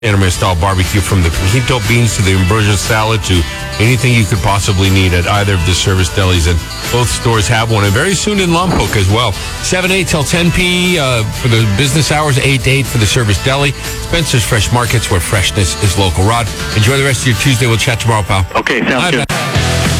Panama-style barbecue, from the pinto beans to the ambrosia salad to anything you could possibly need at either of the service delis. And both stores have one. And very soon in Lompoc as well. 7-8 till 10 p. For the business hours, 8 to 8 for the service deli. Spencer's Fresh Markets, where freshness is local. Rod, enjoy the rest of your Tuesday. We'll chat tomorrow, pal. Okay, sounds good.